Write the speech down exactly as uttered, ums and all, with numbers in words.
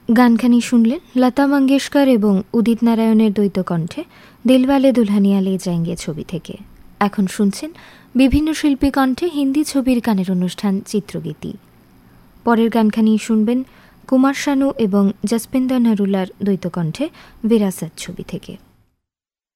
গানখানি শুনলেন লতা মঙ্গেশকর এবং উদিত নারায়ণের দ্বৈত কণ্ঠে দিলওয়ালে দুলহানিয়া লে যায়েঙ্গে ছবি থেকে। এখন শুনছেন বিভিন্ন শিল্পী কণ্ঠে হিন্দি ছবির গানের অনুষ্ঠান চিত্রগীতি। পরের গানখানি শুনবেন কুমার শানু এবং জসপিন্দর নরুলার দ্বৈত কণ্ঠে বিরাসত ছবি থেকে।